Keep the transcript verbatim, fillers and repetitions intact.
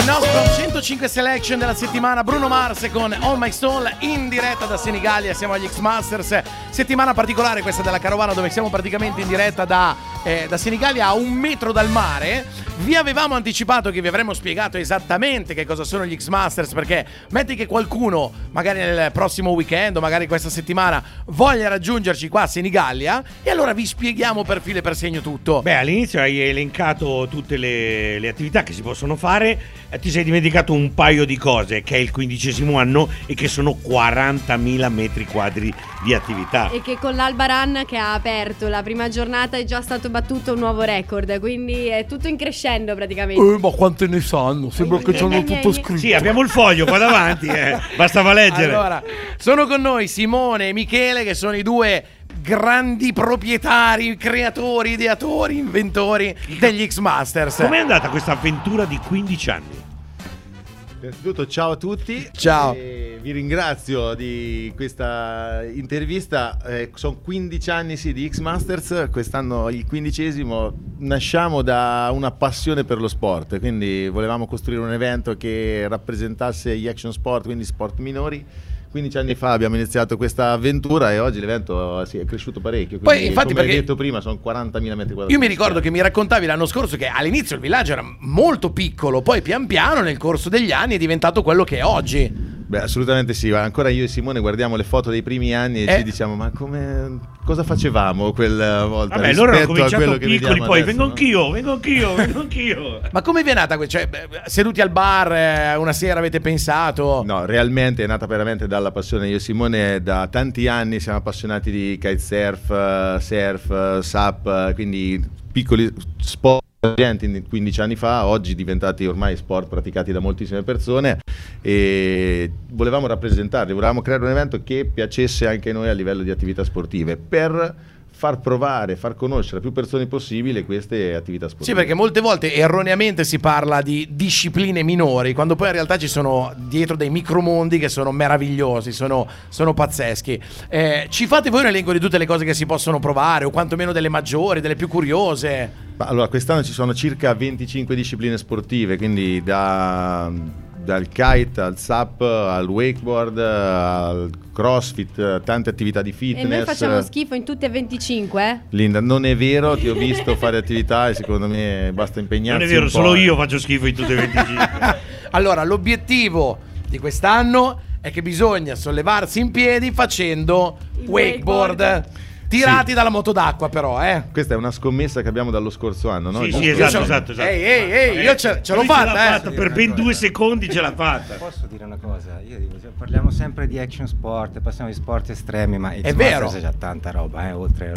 nostro centocinque Selection della settimana, Bruno Mars con All My Soul in diretta da Senigallia. Siamo agli X-Masters, settimana particolare questa della Carovana, dove siamo praticamente in diretta da, eh, da Senigallia, a un metro dal mare. Vi avevamo anticipato che vi avremmo spiegato esattamente che cosa sono gli X-Masters, perché metti che qualcuno magari nel prossimo weekend o magari questa settimana voglia raggiungerci qua a Senigallia, e allora vi spieghiamo per filo e per segno tutto. Beh, all'inizio hai elencato tutte le, le attività che si possono fare, eh, ti sei dimenticato un paio di cose, che è il quindicesimo anno e che sono quarantamila metri quadri di attività. E che con l'Alba Run, che ha aperto la prima giornata, è già stato battuto un nuovo record, quindi è tutto in crescendo praticamente. Eh, ma quante ne sanno? Sembra che ci hanno tutto scritto. Sì, abbiamo il foglio qua davanti, eh. Bastava leggere. Allora, sono con noi Simone e Michele, che sono i due grandi proprietari, creatori, ideatori, inventori degli X-Masters. Com'è andata questa avventura di quindici anni? Innanzitutto ciao a tutti. Ciao. E vi ringrazio di questa intervista. Eh, sono quindici anni sì di X-Masters, quest'anno il quindicesimo. Nasciamo da una passione per lo sport, quindi volevamo costruire un evento che rappresentasse gli action sport, quindi sport minori. quindici anni fa abbiamo iniziato questa avventura e oggi l'evento sì, è cresciuto parecchio. Quindi, Poi, infatti, come perché hai detto prima, sono quarantamila metri quadrati. Io mi ricordo che mi raccontavi l'anno scorso che all'inizio il villaggio era molto piccolo, poi pian piano nel corso degli anni è diventato quello che è oggi. Beh, assolutamente sì, ancora io e Simone guardiamo le foto dei primi anni e eh. ci diciamo ma come, cosa facevamo quella volta? Vabbè, loro hanno rispetto a quello cominciato che piccoli, vediamo poi adesso, vengo no? anch'io, vengo anch'io, vengo anch'io. Ma come vi è nata? Cioè, seduti al bar, eh, una sera avete pensato? No, realmente è nata veramente dalla passione. Io e Simone da tanti anni siamo appassionati di kitesurf, surf, sup, quindi piccoli sport quindici anni fa, oggi diventati ormai sport praticati da moltissime persone, e volevamo rappresentarli, volevamo creare un evento che piacesse anche a noi a livello di attività sportive, per far provare, far conoscere a più persone possibile queste attività sportive. Sì, perché molte volte erroneamente si parla di discipline minori, quando poi in realtà ci sono dietro dei micromondi che sono meravigliosi, sono, sono pazzeschi. Eh, ci fate voi un elenco di tutte le cose che si possono provare, o quantomeno delle maggiori, delle più curiose? Allora, quest'anno ci sono circa venticinque discipline sportive, quindi da, dal kite al sup, al wakeboard, al crossfit, tante attività di fitness. E noi facciamo schifo in tutte e venticinque? Eh? Linda, non è vero, ti ho visto fare attività e secondo me basta impegnarsi. Non è vero, un po'. solo io faccio schifo in tutte e venticinque. Allora, l'obiettivo di quest'anno è che bisogna sollevarsi in piedi facendo wakeboard. wakeboard. Tirati Sì. dalla moto d'acqua, però, eh. Questa è una scommessa che abbiamo dallo scorso anno, no? Sì, Giusto? sì, esatto, Io esatto, esatto. Ehi, ehi, ehi, io ce, ce l'ho Lui fatta, l'ha eh. fatta per ben due secondi, ce l'ha fatta. Posso dire una cosa? Io dico, cioè, parliamo sempre di action sport, passiamo di sport estremi, ma È vero. c'è già tanta roba, eh, oltre